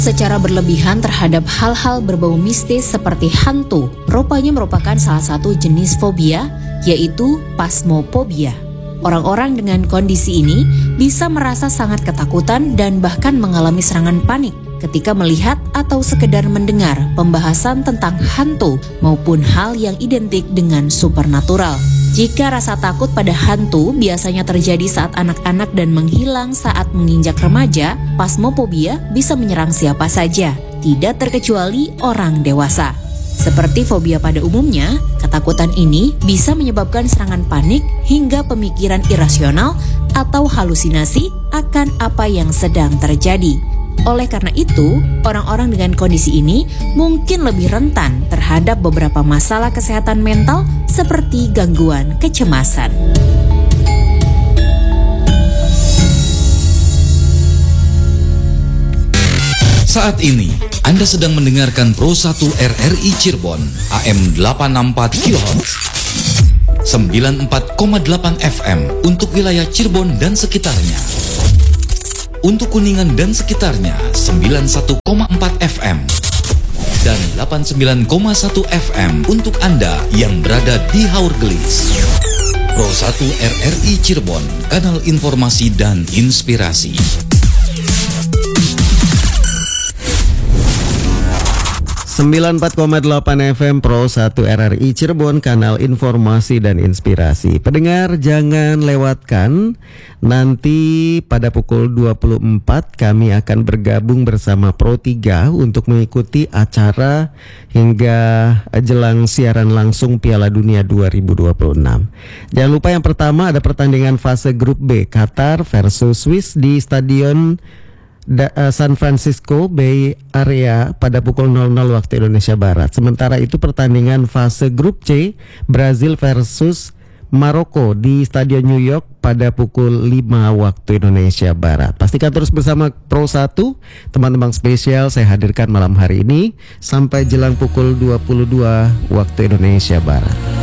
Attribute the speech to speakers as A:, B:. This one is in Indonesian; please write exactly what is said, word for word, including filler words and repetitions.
A: secara berlebihan terhadap hal-hal berbau mistis seperti hantu rupanya merupakan salah satu jenis fobia, yaitu phasmophobia. Orang-orang dengan kondisi ini bisa merasa sangat ketakutan dan bahkan mengalami serangan panik ketika melihat atau sekedar mendengar pembahasan tentang hantu maupun hal yang identik dengan supernatural. Jika rasa takut pada hantu biasanya terjadi saat anak-anak dan menghilang saat menginjak remaja, phasmophobia bisa menyerang siapa saja, tidak terkecuali orang dewasa. Seperti fobia pada umumnya, ketakutan ini bisa menyebabkan serangan panik hingga pemikiran irasional atau halusinasi akan apa yang sedang terjadi. Oleh karena itu, orang-orang dengan kondisi ini mungkin lebih rentan terhadap beberapa masalah kesehatan mental seperti gangguan kecemasan.
B: Saat ini, Anda sedang mendengarkan Pro satu R R I Cirebon, A M delapan enam empat kilohertz, sembilan puluh empat koma delapan F M untuk wilayah Cirebon dan sekitarnya. Untuk Kuningan dan sekitarnya sembilan puluh satu koma empat F M dan delapan puluh sembilan koma satu F M untuk Anda yang berada di Haurgelis. Pro satu R R I Cirebon, kanal informasi dan inspirasi.
C: sembilan puluh empat koma delapan F M Pro satu R R I Cirebon, kanal informasi dan inspirasi. Pendengar, jangan lewatkan nanti pada pukul dua puluh empat kami akan bergabung bersama Pro tiga untuk mengikuti acara hingga jelang siaran langsung Piala Dunia dua ribu dua puluh enam. Jangan lupa yang pertama ada pertandingan fase grup B, Qatar versus Swiss di Stadion Da, uh, San Francisco Bay Area pada pukul nol nol waktu Indonesia Barat. Sementara itu pertandingan fase grup C, Brazil versus Maroko di Stadion New York pada pukul lima waktu Indonesia Barat. Pastikan terus bersama Pro satu, teman-teman spesial saya hadirkan malam hari ini sampai jelang pukul dua puluh dua waktu Indonesia Barat.